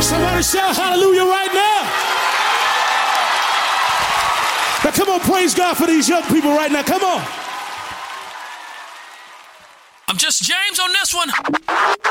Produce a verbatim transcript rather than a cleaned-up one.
Somebody shout hallelujah right now. Now come on, praise God for these young people right now. Come on. I'm just James on this one.